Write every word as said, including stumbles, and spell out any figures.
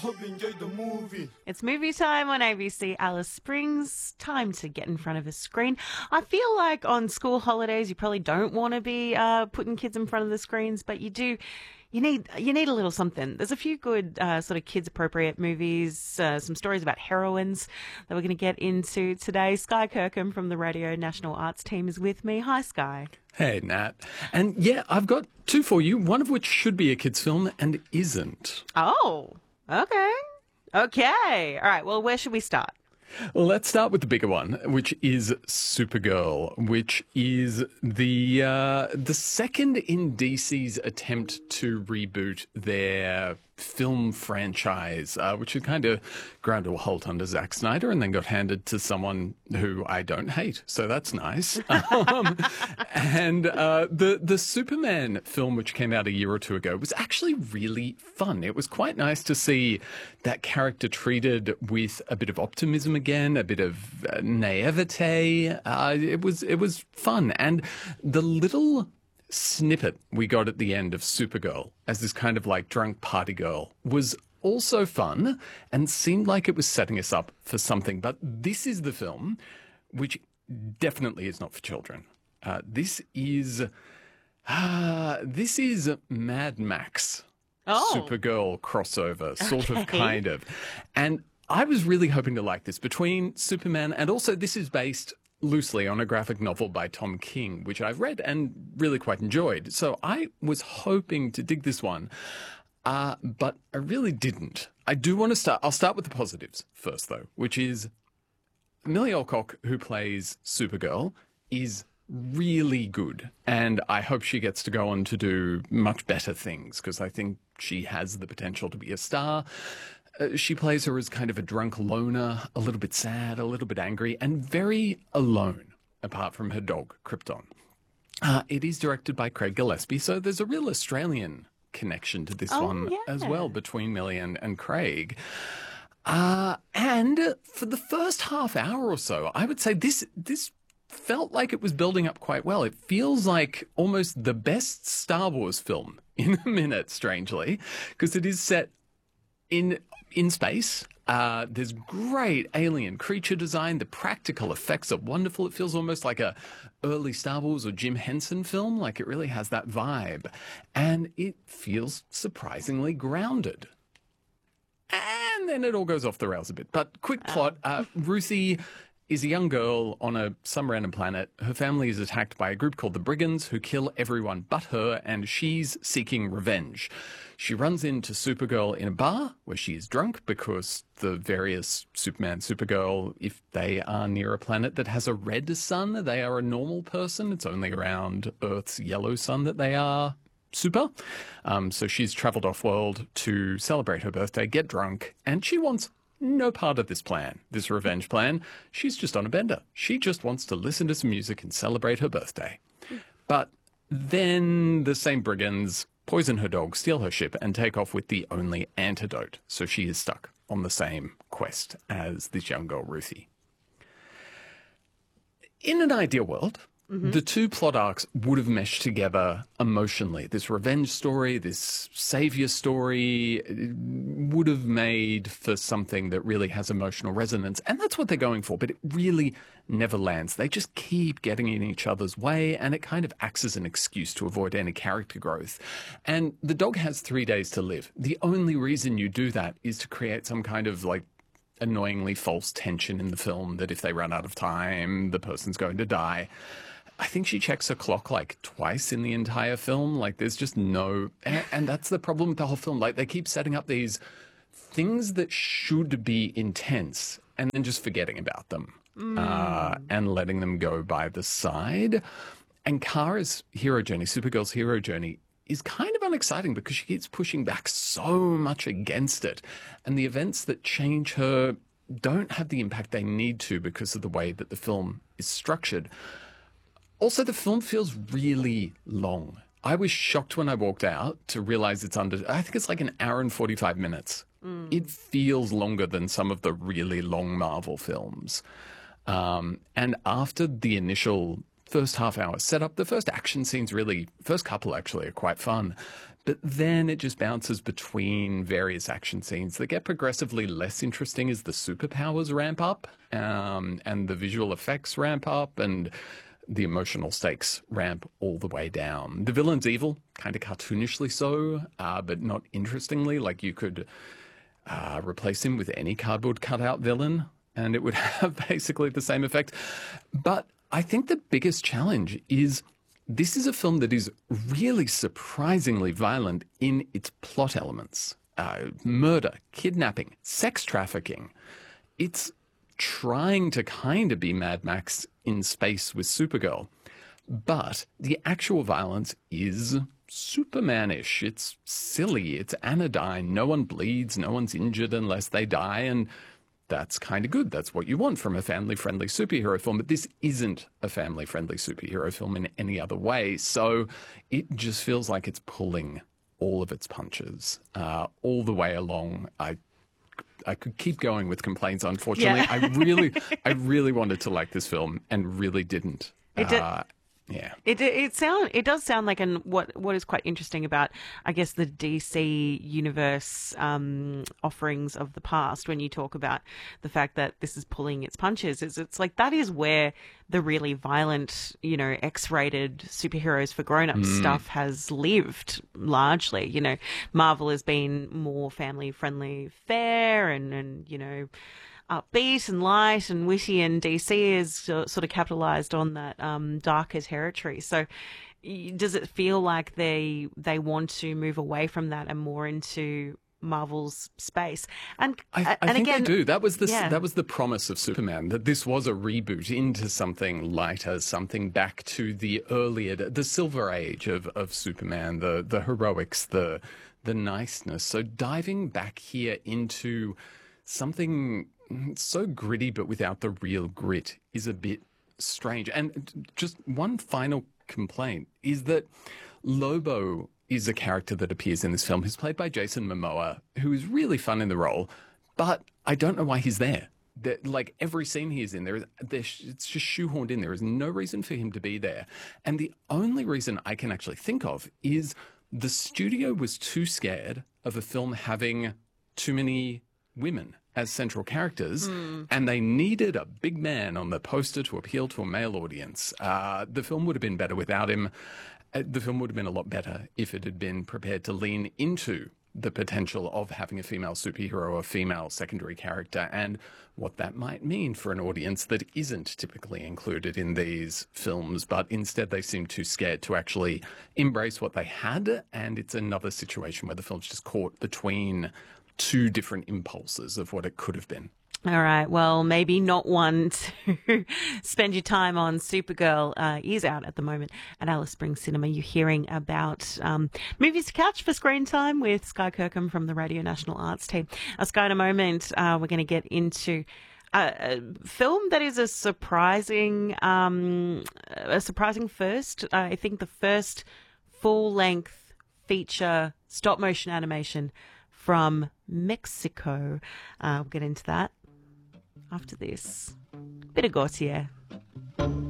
Hope you enjoyed the movie. It's movie time on A B C Alice Springs. Time to get in front of a screen. I feel like on school holidays you probably don't want to be uh, putting kids in front of the screens, but you do. You need you need a little something. There's a few good uh, sort of kids-appropriate movies, uh, some stories about heroines that we're going to get into today. Sky Kirkham from the Radio National Arts team is with me. Hi, Sky. Hey, Nat. And yeah, I've got two for you, one of which should be a kids' film and isn't. Oh, okay. Okay. All right, well, where should we start? Well, let's start with the bigger one, which is Supergirl, which is the uh, the second in D C's attempt to reboot their film franchise, uh, which had kind of ground to a halt under Zack Snyder and then got handed to someone who I don't hate, so that's nice. um, and uh, the the Superman film, which came out a year or two ago, was actually really fun. It was quite nice to see that character treated with a bit of optimism again, a bit of uh, naivete. Uh, it was it was fun, and the little snippet we got at the end of Supergirl as this kind of like drunk party girl was also fun and seemed like it was setting us up for something. But this is the film which definitely is not for children. Uh, this is uh, this is Mad Max Oh. Supergirl crossover, sort Okay. of, kind of. And I was really hoping to like this between Superman and also this is based loosely on a graphic novel by Tom King, which I've read and really quite enjoyed. So I was hoping to dig this one, uh, but I really didn't. I do want to start. I'll start with the positives first, though, which is Millie Alcock, who plays Supergirl, is really good. And I hope she gets to go on to do much better things because I think she has the potential to be a star. Uh, she plays her as kind of a drunk loner, a little bit sad, a little bit angry, and very alone, apart from her dog, Krypton. Uh, it is directed by Craig Gillespie, so there's a real Australian connection to this Oh, one yeah. as well between Millie and, and Craig. Uh, and for the first half hour or so, I would say this this felt like it was building up quite well. It feels like almost the best Star Wars film in a minute, strangely, because it is set in in space. Uh, there's great alien creature design. The practical effects are wonderful. It feels almost like a early Star Wars or Jim Henson film. Like it really has that vibe. And it feels surprisingly grounded. And then it all goes off the rails a bit. But quick plot, uh, Ruthie is a young girl on a some random planet. Her family is attacked by a group called the Brigands who kill everyone but her, and she's seeking revenge. She runs into Supergirl in a bar where she is drunk because the various Superman, Supergirl, if they are near a planet that has a red sun, they are a normal person. It's only around Earth's yellow sun that they are super. Um, so she's traveled off-world to celebrate her birthday, get drunk, and she wants no part of this plan, this revenge plan. She's just on a bender. She just wants to listen to some music and celebrate her birthday. But then the same brigands poison her dog, steal her ship, and take off with the only antidote. So she is stuck on the same quest as this young girl, Ruthie. In an ideal world, mm-hmm. the two plot arcs would have meshed together emotionally. This revenge story, this savior story would have made for something that really has emotional resonance. And that's what they're going for, but it really never lands. They just keep getting in each other's way, and it kind of acts as an excuse to avoid any character growth. And the dog has three days to live. The only reason you do that is to create some kind of like annoyingly false tension in the film that if they run out of time, the person's going to die. I think she checks her clock like twice in the entire film. Like there's just no, and, and that's the problem with the whole film. Like they keep setting up these things that should be intense and then just forgetting about them mm. uh, and letting them go by the side. And Kara's hero journey, Supergirl's hero journey, is kind of unexciting because she keeps pushing back so much against it. And the events that change her don't have the impact they need to because of the way that the film is structured. Also, the film feels really long. I was shocked when I walked out to realize it's under, I think it's like an hour and forty-five minutes. Mm. It feels longer than some of the really long Marvel films. Um, and after the initial first half hour setup, the first action scenes really, first couple actually are quite fun. but then it just bounces between various action scenes that get progressively less interesting as the superpowers ramp up, um, and the visual effects ramp up, and the emotional stakes ramp all the way down. The villain's evil, kind of cartoonishly so, uh, but not interestingly. Like, you could uh, replace him with any cardboard cutout villain, and it would have basically the same effect. But I think the biggest challenge is this is a film that is really surprisingly violent in its plot elements. Uh, murder, kidnapping, sex trafficking. It's trying to kind of be Mad Max in space with Supergirl. But the actual violence is Superman-ish. It's silly. It's anodyne. No one bleeds. No one's injured unless they die. And that's kind of good. That's what you want from a family-friendly superhero film. But this isn't a family-friendly superhero film in any other way. So it just feels like it's pulling all of its punches uh, all the way along. I I could keep going with complaints. Unfortunately, yeah. I really, I really wanted to like this film and really didn't. It did. Uh, yeah. It it sound it does sound like, and what what is quite interesting about, I guess, the D C universe um, offerings of the past, when you talk about the fact that this is pulling its punches, is it's like that is where the really violent, you know, X-rated superheroes for grown-ups mm. stuff has lived largely. You know, Marvel has been more family-friendly fare and and you know, upbeat and light and witty, and D C is sort of capitalized on that um, darker territory. So does it feel like they they want to move away from that and more into Marvel's space? And I, I and think again, they do. That was the yeah. that was the promise of Superman, that this was a reboot into something lighter, something back to the earlier, the Silver Age of, of Superman, the the heroics, the the niceness. So diving back here into something so gritty but without the real grit is a bit strange. And just one final complaint is that Lobo is a character that appears in this film who's played by Jason Momoa, who is really fun in the role, but I don't know why he's there. That, like, every scene he's in, there is, it's just shoehorned in. There is no reason for him to be there. And the only reason I can actually think of is the studio was too scared of a film having too many women as central characters, mm. and they needed a big man on the poster to appeal to a male audience. Uh, the film would have been better without him. Uh, the film would have been a lot better if it had been prepared to lean into the potential of having a female superhero, a female secondary character, and what that might mean for an audience that isn't typically included in these films, but instead they seem too scared to actually embrace what they had, and it's another situation where the film's just caught between two different impulses of what it could have been. All right. Well, maybe not one to spend your time on. Supergirl uh, is out at the moment at Alice Springs Cinema. You're hearing about um, movies to catch for screen time with Sky Kirkham from the Radio National Arts team. Uh, Sky, in a moment, uh, we're going to get into a, a film that is a surprising, um, a surprising first. Uh, I think the first full-length feature stop-motion animation from Mexico. Uh, we'll get into that after this. Bit of Gautier.